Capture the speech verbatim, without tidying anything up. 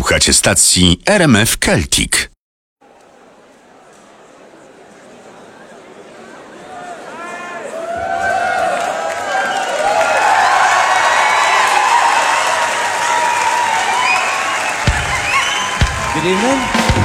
Słuchacie stacji R M F Celtic. Good evening.